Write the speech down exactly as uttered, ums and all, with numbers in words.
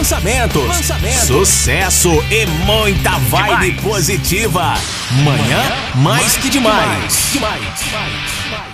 lançamentos, lançamentos, sucesso e muita vibe demais. Positiva. Manhã mais que demais. demais. demais. demais.